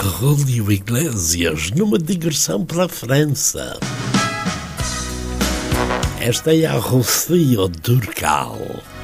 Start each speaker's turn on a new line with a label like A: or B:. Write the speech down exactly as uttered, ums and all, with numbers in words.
A: Julio Iglesias numa digressão pela França. Esta é a Rocío Dúrcal.